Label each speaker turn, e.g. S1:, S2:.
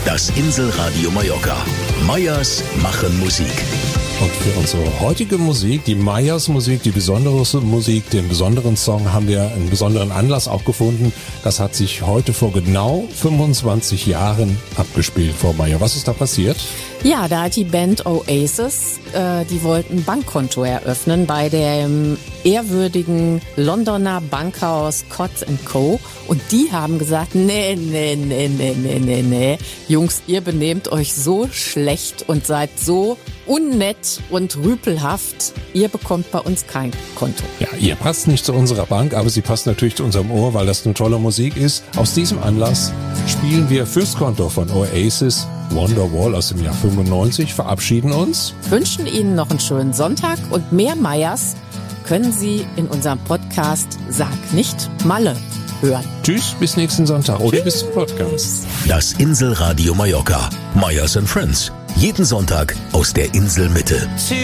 S1: Das Inselradio Mallorca. Meyers machen Musik.
S2: Und für unsere heutige Musik, die Meyers Musik, die besondere Musik, den besonderen Song, haben wir einen besonderen Anlass auch gefunden. Das hat sich heute vor genau 25 Jahren abgespielt, Frau Meyer. Was ist da passiert?
S3: Ja, da hat die Band Oasis, die wollten ein Bankkonto eröffnen bei dem ehrwürdigen Londoner Bankhaus Cott & Co. Und die haben gesagt, nee. Jungs, ihr benehmt euch so schlecht und seid so unnett und rüpelhaft. Ihr bekommt bei uns kein Konto.
S2: Ja, ihr passt nicht zu unserer Bank, aber sie passt natürlich zu unserem Ohr, weil das eine tolle Musik ist. Aus diesem Anlass spielen wir fürs Konto von Oasis Wonderwall aus dem Jahr 95, verabschieden uns.
S3: Wünschen Ihnen noch einen schönen Sonntag und mehr Meyers können Sie in unserem Podcast Sag nicht Malle hören.
S2: Tschüss, bis nächsten Sonntag oder bis zum Podcast.
S1: Das Inselradio Mallorca. Meyers & Friends. Jeden Sonntag aus der Inselmitte.